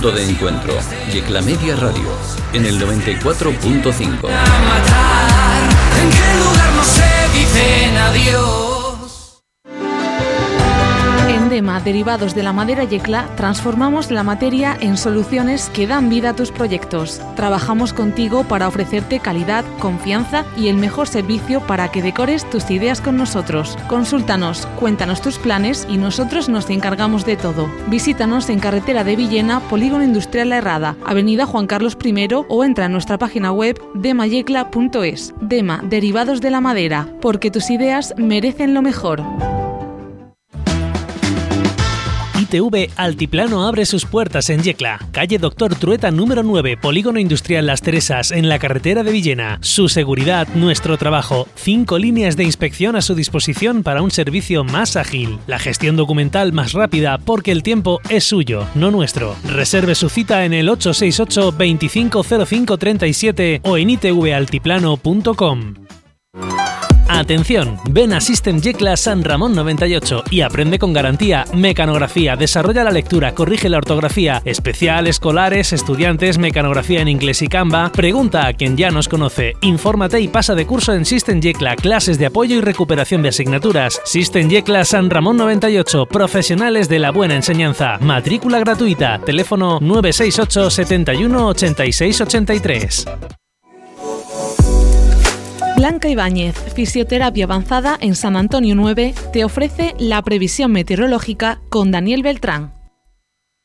punto de encuentro. Yecla Media Radio, en el 94.5. ¿En qué lugar no se dicen adiós? En DEMA, derivados de la madera Yecla, transformamos la materia en soluciones que dan vida a tus proyectos. Trabajamos contigo para ofrecerte calidad, confianza y el mejor servicio para que decores tus ideas con nosotros. Consúltanos, cuéntanos tus planes y nosotros nos encargamos de todo. Visítanos en Carretera de Villena, Polígono Industrial La Herrada, Avenida Juan Carlos I, o entra en nuestra página web demayecla.es. DEMA, derivados de la madera, porque tus ideas merecen lo mejor. ITV Altiplano abre sus puertas en Yecla, calle Doctor Trueta número 9, Polígono Industrial Las Teresas, en la carretera de Villena. Su seguridad, nuestro trabajo. 5 líneas de inspección a su disposición para un servicio más ágil. La gestión documental más rápida, porque el tiempo es suyo, no nuestro. Reserve su cita en el 868 2505 37 o en itvaltiplano.com. Atención, ven a System Yecla San Ramón 98 y aprende con garantía mecanografía, desarrolla la lectura, corrige la ortografía, especial, escolares, estudiantes, mecanografía en inglés y Canva. Pregunta a quien ya nos conoce, infórmate y pasa de curso en System Yecla, clases de apoyo y recuperación de asignaturas. System Yecla San Ramón 98, profesionales de la buena enseñanza, matrícula gratuita, teléfono 968 71 86 83. Blanca Ibáñez, Fisioterapia Avanzada en San Antonio 9, te ofrece la previsión meteorológica con Daniel Beltrán.